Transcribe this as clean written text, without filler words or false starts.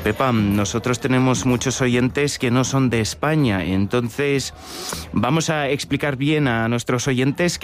Pepa, nosotros tenemos muchos oyentes que no son de España, entonces vamos a explicar bien a nuestros oyentes